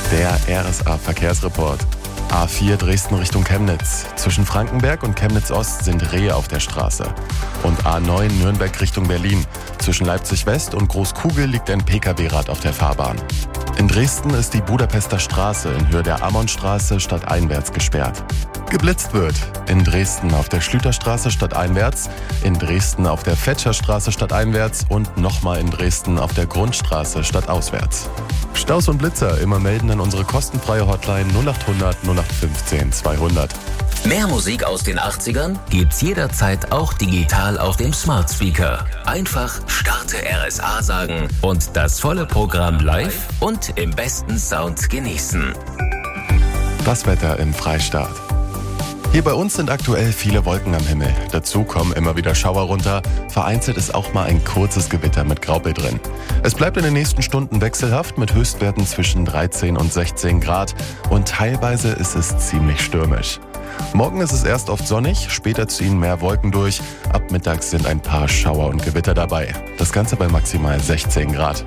Der RSA-Verkehrsreport. A4 Dresden Richtung Chemnitz. Zwischen Frankenberg und Chemnitz-Ost sind Rehe auf der Straße. Und A9 Nürnberg Richtung Berlin. Zwischen Leipzig-West und Großkugel liegt ein Pkw-Rad auf der Fahrbahn. In Dresden ist die Budapester Straße in Höhe der Ammonstraße stadteinwärts gesperrt. Geblitzt wird. In Dresden auf der Schlüterstraße stadteinwärts, in Dresden auf der Fetscherstraße stadteinwärts und nochmal in Dresden auf der Grundstraße stadtauswärts. Staus und Blitzer immer melden an unsere kostenfreie Hotline 0800 0815 200. Mehr Musik aus den 80ern gibt's jederzeit auch digital auf dem Smart Speaker. Einfach Starte RSA sagen und das volle Programm live und im besten Sound genießen. Das Wetter im Freistaat. Hier bei uns sind aktuell viele Wolken am Himmel. Dazu kommen immer wieder Schauer runter. Vereinzelt ist auch mal ein kurzes Gewitter mit Graupel drin. Es bleibt in den nächsten Stunden wechselhaft mit Höchstwerten zwischen 13 und 16 Grad. Und teilweise ist es ziemlich stürmisch. Morgen ist es erst oft sonnig, später ziehen mehr Wolken durch. Ab mittags sind ein paar Schauer und Gewitter dabei. Das Ganze bei maximal 16 Grad.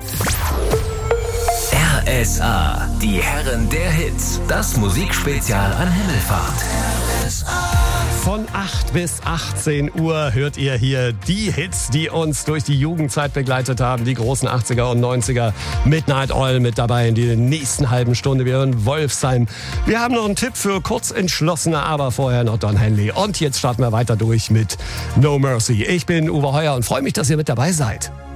RSA, die Herren der Hits. Das Musikspezial an Himmelfahrt. Von 8 bis 18 Uhr hört ihr hier die Hits, die uns durch die Jugendzeit begleitet haben. Die großen 80er und 90er. Midnight Oil mit dabei in der nächsten halben Stunde. Wir hören Wolfsheim. Wir haben noch einen Tipp für Kurzentschlossene, aber vorher noch Don Henley. Und jetzt starten wir weiter durch mit No Mercy. Ich bin Uwe Heuer und freue mich, dass ihr mit dabei seid.